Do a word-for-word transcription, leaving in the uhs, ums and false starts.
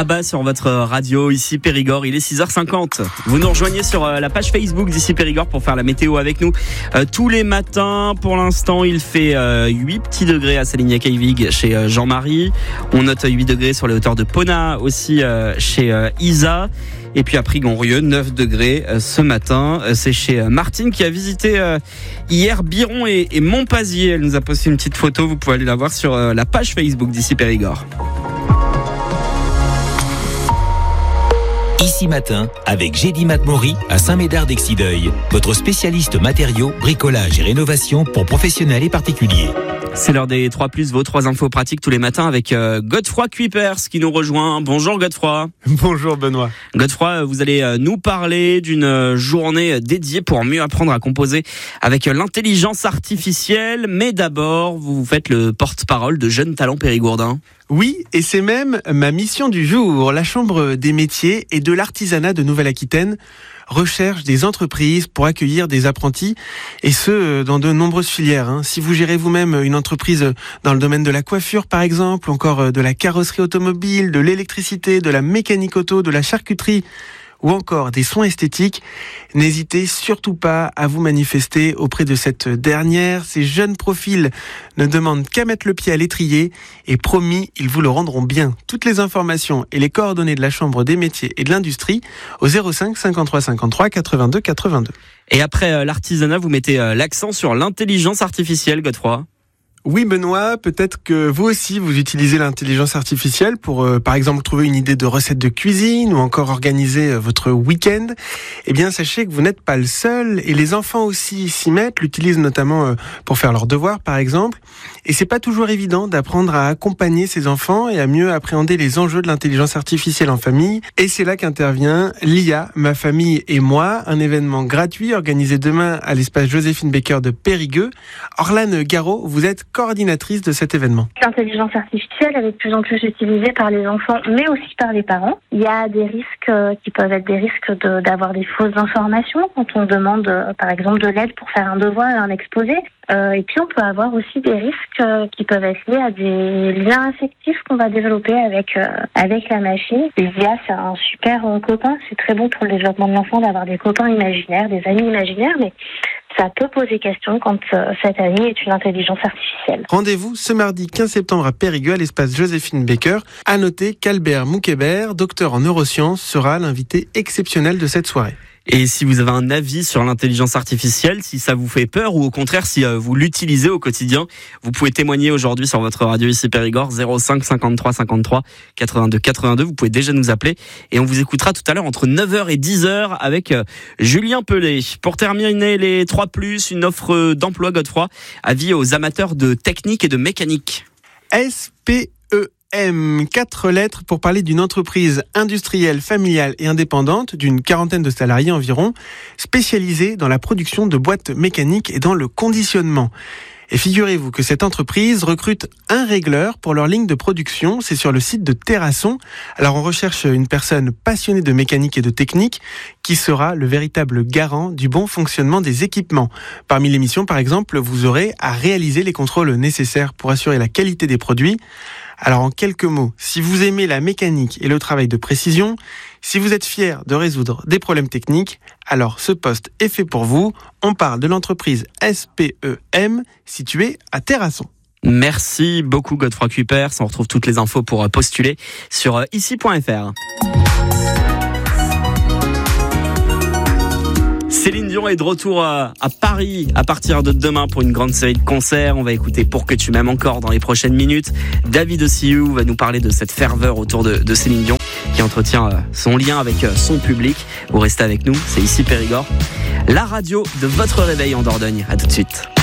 Abba sur votre radio, ici Périgord, il est six heures cinquante. Vous nous rejoignez sur la page Facebook d'ici Périgord pour faire la météo avec nous euh, tous les matins. Pour l'instant, il fait euh, huit petits degrés à Salignac-Eyvig chez euh, Jean-Marie. On note huit degrés sur les hauteurs de Pona aussi euh, chez euh, Isa. Et puis à Prigonrieux, neuf degrés euh, ce matin. Euh, c'est chez euh, Martine qui a visité euh, hier Biron et, et Montpazier. Elle nous a posté une petite photo, vous pouvez aller la voir sur euh, la page Facebook d'ici Périgord. Ici Matin, avec Gédy Matmori à Saint-Médard-d'Exideuil, votre spécialiste matériaux, bricolage et rénovation pour professionnels et particuliers. C'est l'heure des trois plus, vos trois infos pratiques tous les matins avec euh, Godefroy Cuypers qui nous rejoint. Bonjour Godefroy. Bonjour Benoît. Godefroy, vous allez euh, nous parler d'une journée dédiée pour mieux apprendre à composer avec l'intelligence artificielle. Mais d'abord, vous faites le porte-parole de Jeunes Talents Périgourdins. Oui, et c'est même ma mission du jour. La Chambre des métiers et de l'artisanat de Nouvelle-Aquitaine recherche des entreprises pour accueillir des apprentis, et ce, dans de nombreuses filières. Hein. Si vous gérez vous-même une entreprise dans le domaine de la coiffure, par exemple, encore de la carrosserie automobile, de l'électricité, de la mécanique auto, de la charcuterie, ou encore des soins esthétiques, n'hésitez surtout pas à vous manifester auprès de cette dernière. Ces jeunes profils ne demandent qu'à mettre le pied à l'étrier et promis, ils vous le rendront bien. Toutes les informations et les coordonnées de la Chambre des métiers et de l'industrie au zéro cinq cinquante-trois cinquante-trois quatre-vingt-deux quatre-vingt-deux. Et après l'artisanat, vous mettez l'accent sur l'intelligence artificielle, Godefroy. Oui Benoît, peut-être que vous aussi vous utilisez l'intelligence artificielle pour euh, par exemple trouver une idée de recette de cuisine ou encore organiser euh, votre week-end. Eh bien sachez que vous n'êtes pas le seul, et les enfants aussi s'y mettent, l'utilisent notamment euh, pour faire leurs devoirs par exemple. Et c'est pas toujours évident d'apprendre à accompagner ses enfants et à mieux appréhender les enjeux de l'intelligence artificielle en famille. Et c'est là qu'intervient l'I A, ma famille et moi, un événement gratuit organisé demain à l'espace Joséphine Baker de Périgueux. Orlane Garot, vous êtes coordinatrice de cet événement. L'intelligence artificielle elle est de plus en plus utilisée par les enfants, mais aussi par les parents. Il y a des risques euh, qui peuvent être des risques de, d'avoir des fausses informations quand on demande, euh, par exemple, de l'aide pour faire un devoir et un exposé. Euh, et puis on peut avoir aussi des risques euh, qui peuvent être liés à des liens affectifs qu'on va développer avec euh, avec la machine. Les I A, c'est un super euh, copain. C'est très bon pour le développement de l'enfant d'avoir des copains imaginaires, des amis imaginaires, mais ça peut poser question quand euh, cet ami est une intelligence artificielle. Rendez-vous ce mardi quinze septembre à Périgueux à l'espace Joséphine Baker. À noter qu'Albert Moukébert, docteur en neurosciences, sera l'invité exceptionnel de cette soirée. Et si vous avez un avis sur l'intelligence artificielle, si ça vous fait peur ou au contraire si euh, vous l'utilisez au quotidien, vous pouvez témoigner aujourd'hui sur votre radio ici Périgord, zéro cinq cinquante-trois cinquante-trois quatre-vingt-deux quatre-vingt-deux. Vous pouvez déjà nous appeler et on vous écoutera tout à l'heure entre neuf heures et dix heures avec euh, Julien Pelé. Pour terminer les trois plus, une offre d'emploi Godefroy, avis aux amateurs de technique et de mécanique. S P E M, quatre lettres pour parler d'une entreprise industrielle, familiale et indépendante d'une quarantaine de salariés environ, spécialisée dans la production de boîtes mécaniques et dans le conditionnement. Et figurez-vous que cette entreprise recrute un régleur pour leur ligne de production, c'est sur le site de Terrasson. Alors on recherche une personne passionnée de mécanique et de technique qui sera le véritable garant du bon fonctionnement des équipements. Parmi les missions par exemple, vous aurez à réaliser les contrôles nécessaires pour assurer la qualité des produits. Alors en quelques mots, si vous aimez la mécanique et le travail de précision, si vous êtes fier de résoudre des problèmes techniques, alors ce poste est fait pour vous. On parle de l'entreprise S P E M située à Terrasson. Merci beaucoup Godefroy Cuypers. On retrouve toutes les infos pour postuler sur ici point f r. Céline Dion est de retour à, à Paris à partir de demain pour une grande série de concerts. On va écouter Pour que tu m'aimes encore dans les prochaines minutes. David Ossiou va nous parler de cette ferveur autour de, de Céline Dion qui entretient son lien avec son public. Vous restez avec nous, c'est ici Périgord, la radio de votre réveil en Dordogne. À tout de suite.